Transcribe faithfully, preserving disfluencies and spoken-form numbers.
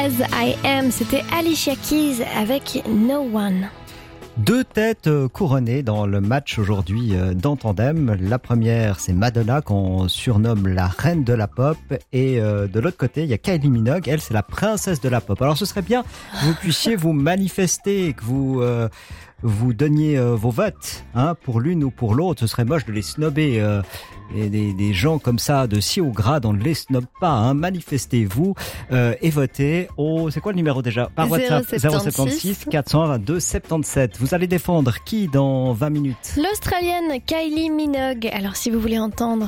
As I Am, c'était Alicia Keys avec No One. Deux têtes couronnées dans le match aujourd'hui dans Tandem. La première, c'est Madonna qu'on surnomme la reine de la pop. Et de l'autre côté, il y a Kylie Minogue. Elle, c'est la princesse de la pop. Alors ce serait bien que vous puissiez vous manifester, que vous... Euh, vous donniez euh, vos votes hein, pour l'une ou pour l'autre. Ce serait moche de les snobber. Euh, et des, des gens comme ça, de si haut grade, on ne les snobe pas. Hein. Manifestez-vous euh, et votez au... C'est quoi le numéro déjà? Par WhatsApp zéro sept six quatre cent vingt-deux soixante-dix-sept. Vous allez défendre qui dans vingt minutes? L'Australienne Kylie Minogue. Alors si vous voulez entendre